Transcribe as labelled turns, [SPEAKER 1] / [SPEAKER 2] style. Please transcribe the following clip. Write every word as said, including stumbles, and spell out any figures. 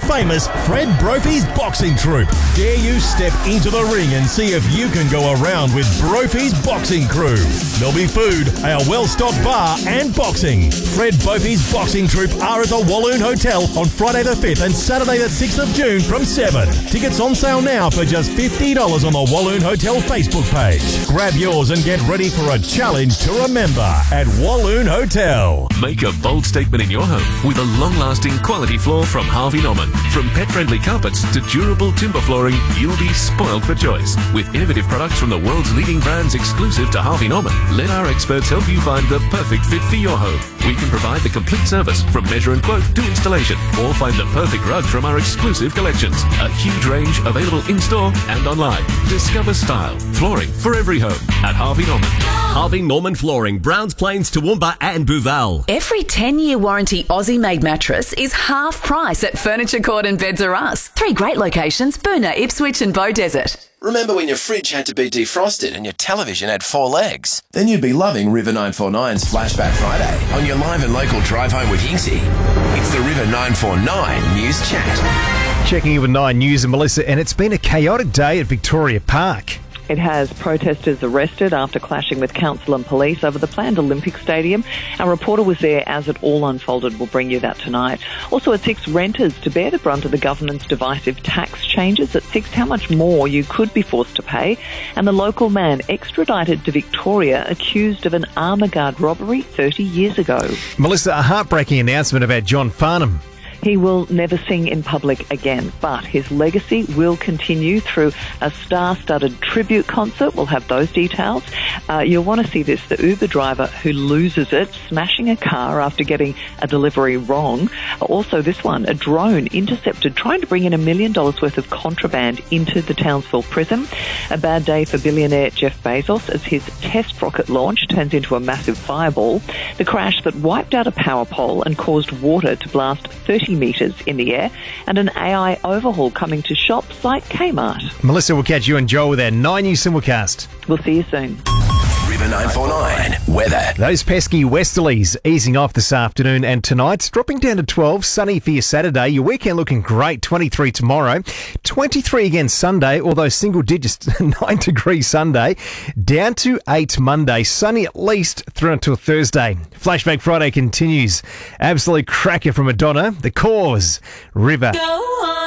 [SPEAKER 1] famous Fred Brophy's boxing troupe. Dare you step into the ring and see if you can go around with Brophy's boxing crew. There'll be food, a well-stocked bar and boxing. Fred Brophy's boxing troupe are at the Walloon Hotel on Friday the fifth and Saturday the sixth of June from seven. Tickets on sale now for just fifty dollars on the Walloon Hotel Facebook page. Grab yours and get ready for a challenge to remember at Walloon Hotel.
[SPEAKER 2] Make a bold statement in your home with a long-lasting quality floor from Harvey Norman. From pet-friendly carpets to durable timber flooring, you'll be spoiled for choice. With innovative products from the world's leading brands exclusive to Harvey Norman, let our experts help you find the perfect fit for your home. We can provide the complete service from measure and quote to installation, or find the perfect rug from our exclusive collections. A huge range available in-store and online. Discover style, flooring for every home at Harvey Norman.
[SPEAKER 3] Harvey Norman Flooring, Browns Plains, Toowoomba and Booval.
[SPEAKER 4] Every ten-year warranty Aussie-made mattress is half price at Furniture Court and Beds R Us. Three great locations, Boonah, Ipswich and Beaudesert.
[SPEAKER 5] Remember when your fridge had to be defrosted and your television had four legs? Then you'd be loving River nine forty-nine's Flashback Friday on your live and local drive home with Hingsy. It's the River nine forty-nine News Chat.
[SPEAKER 6] Checking in with Nine News and Melissa, and it's been a chaotic day at Victoria Park.
[SPEAKER 7] It has. Protesters arrested after clashing with council and police over the planned Olympic Stadium. Our reporter was there as it all unfolded. We'll bring you that tonight. Also at six, renters to bear the brunt of the government's divisive tax changes. At six, how much more you could be forced to pay. And the local man extradited to Victoria accused of an armour guard robbery thirty years ago.
[SPEAKER 6] Melissa, a heartbreaking announcement about John Farnham.
[SPEAKER 7] He will never sing in public again, but his legacy will continue through a star-studded tribute concert. We'll have those details. Uh, you'll want to see this, the Uber driver who loses it, smashing a car after getting a delivery wrong. Also this one, a drone intercepted trying to bring in a million dollars worth of contraband into the Townsville prison. A bad day for billionaire Jeff Bezos as his test rocket launch turns into a massive fireball. The crash that wiped out a power pole and caused water to blast thirty metres in the air, and an A I overhaul coming to shops like Kmart.
[SPEAKER 6] Melissa, we'll catch you and Joel with our Nine News Simulcast.
[SPEAKER 7] We'll see you soon.
[SPEAKER 5] River nine forty-nine weather.
[SPEAKER 6] Those pesky westerlies easing off this afternoon and tonight's dropping down to twelve. Sunny for your Saturday. Your weekend looking great. twenty-three tomorrow. twenty-three again Sunday, although single digits, nine degrees Sunday. Down to eight Monday. Sunny at least through until Thursday. Flashback Friday continues. Absolute cracker from Madonna. The Cause. River.
[SPEAKER 8] Go on.